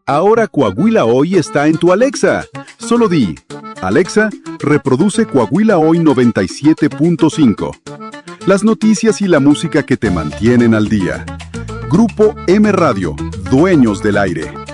Ahora Coahuila Hoy está en tu Alexa. Solo di, Alexa, reproduce Coahuila Hoy 97.5. Las noticias y la música que te mantienen al día. Grupo M Radio, dueños del aire.